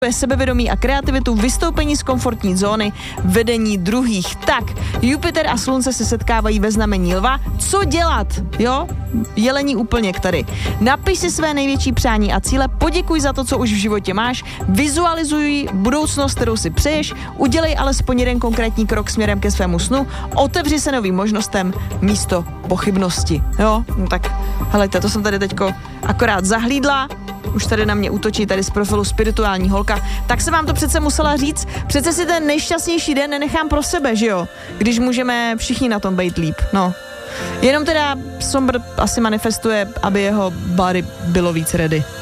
sebevědomí a kreativitu, vystoupení z komfortní zóny, vedení druhých. Tak, Jupiter a Slunce se setkávají ve znamení Lva. Co dělat? Jo? Jelení úplněk tady. Napiš si své největší přání a cíle, poděkuj za to, co už v životě máš, vizualizuj budoucnost, kterou si přeješ, udělej alespoň jeden konkrétní krok směrem ke svému snu, otevři se novým možnostem místo pochybnosti. Jo? No tak, helejte, to jsem tady teďko akorát zahlídla. Už tady na mě útočí tady z profilu spirituální holka, tak jsem vám to přece musela říct, přece si ten nejšťastnější den nenechám pro sebe, že jo, když můžeme všichni na tom být líp, no. Jenom teda Sombr asi manifestuje, aby jeho body bylo víc ready.